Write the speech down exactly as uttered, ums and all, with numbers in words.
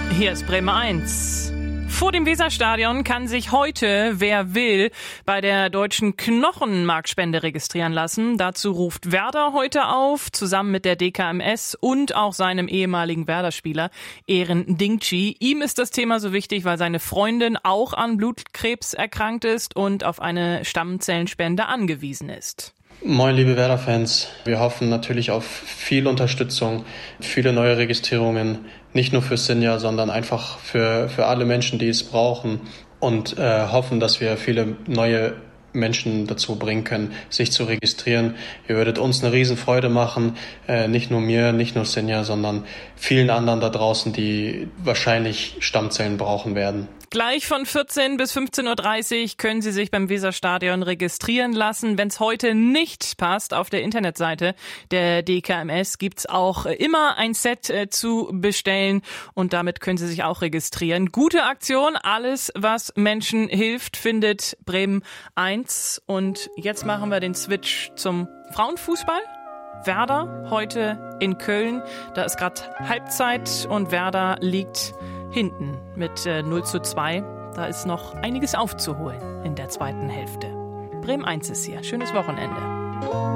Hier ist Bremen eins. Vor dem Weserstadion kann sich heute, wer will, bei der deutschen Knochenmarkspende registrieren lassen. Dazu ruft Werder heute auf, zusammen mit der D K M S und auch seinem ehemaligen Werder-Spieler Eren Dingci. Ihm ist das Thema so wichtig, weil seine Freundin auch an Blutkrebs erkrankt ist und auf eine Stammzellenspende angewiesen ist. Moin, liebe Werder-Fans. Wir hoffen natürlich auf viel Unterstützung, viele neue Registrierungen, nicht nur für Sinja, sondern einfach für, für alle Menschen, die es brauchen, und äh, hoffen, dass wir viele neue Menschen dazu bringen können, sich zu registrieren. Ihr würdet uns eine Riesenfreude machen, äh, nicht nur mir, nicht nur Sinja, sondern vielen anderen da draußen, die wahrscheinlich Stammzellen brauchen werden. Gleich von vierzehn bis fünfzehn Uhr dreißig können Sie sich beim Weserstadion registrieren lassen. Wenn es heute nicht passt, auf der Internetseite der D K M S gibt's auch immer ein Set äh, zu bestellen und damit können Sie sich auch registrieren. Gute Aktion, alles was Menschen hilft, findet Bremen eins. Und jetzt machen wir den Switch zum Frauenfußball. Werder heute in Köln, da ist gerade Halbzeit und Werder liegt hinten mit äh, null zu zwei. Da ist noch einiges aufzuholen in der zweiten Hälfte. Bremen eins ist hier. Schönes Wochenende.